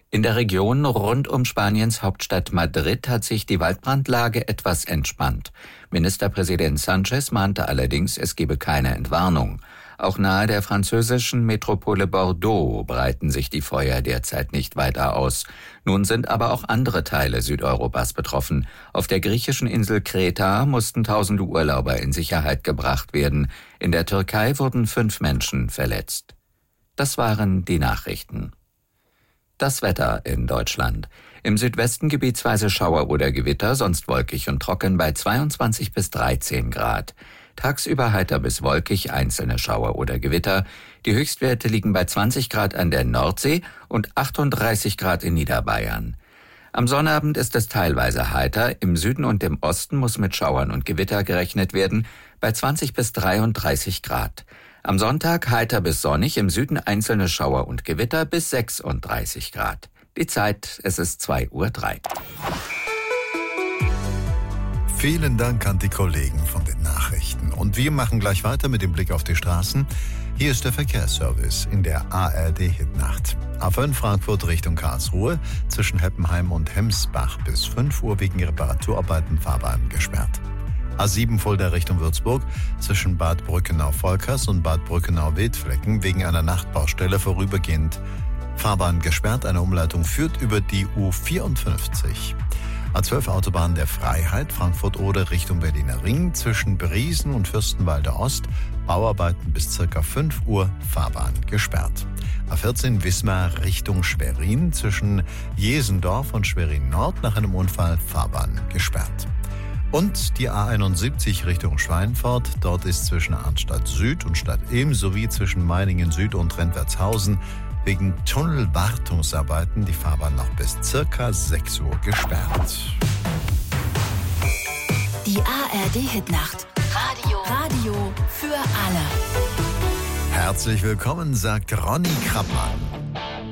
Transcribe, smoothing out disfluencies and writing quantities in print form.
In der Region rund um Spaniens Hauptstadt Madrid hat sich die Waldbrandlage etwas entspannt. Ministerpräsident Sánchez mahnte allerdings, es gebe keine Entwarnung. Auch nahe der französischen Metropole Bordeaux breiten sich die Feuer derzeit nicht weiter aus. Nun sind aber auch andere Teile Südeuropas betroffen. Auf der griechischen Insel Kreta mussten tausende Urlauber in Sicherheit gebracht werden. In der Türkei wurden 5 Menschen verletzt. Das waren die Nachrichten. Das Wetter in Deutschland. Im Südwesten gebietsweise Schauer oder Gewitter, sonst wolkig und trocken bei 22 bis 13 Grad. Tagsüber heiter bis wolkig, einzelne Schauer oder Gewitter. Die Höchstwerte liegen bei 20 Grad an der Nordsee und 38 Grad in Niederbayern. Am Sonnabend ist es teilweise heiter. Im Süden und im Osten muss mit Schauern und Gewitter gerechnet werden, bei 20 bis 33 Grad. Am Sonntag heiter bis sonnig, im Süden einzelne Schauer und Gewitter bis 36 Grad. Die Zeit, es ist 2:03 Uhr. Vielen Dank an die Kollegen von den Nachrichten. Und wir machen gleich weiter mit dem Blick auf die Straßen. Hier ist der Verkehrsservice in der ARD-Hitnacht. A5 Frankfurt Richtung Karlsruhe, zwischen Heppenheim und Hemsbach bis 5 Uhr wegen Reparaturarbeiten Fahrbahn gesperrt. A7 Fulda Richtung Würzburg, zwischen Bad Brückenau-Volkers und Bad Brückenau-Wildflecken wegen einer Nachtbaustelle vorübergehend Fahrbahn gesperrt. Eine Umleitung führt über die U54. A12 Autobahn der Freiheit, Frankfurt-Oder Richtung Berliner Ring, zwischen Briesen und Fürstenwalder Ost, Bauarbeiten bis ca. 5 Uhr, Fahrbahn gesperrt. A14 Wismar Richtung Schwerin, zwischen Jesendorf und Schwerin Nord nach einem Unfall, Fahrbahn gesperrt. Und die A71 Richtung Schweinfurt, dort ist zwischen Arnstadt Süd und Stadt Ilm sowie zwischen Meiningen Süd und Rentwertshausen wegen Tunnelwartungsarbeiten die Fahrbahn noch bis circa 6 Uhr gesperrt. Die ARD-Hitnacht. Radio für alle. Herzlich willkommen, sagt Ronny Krappmann.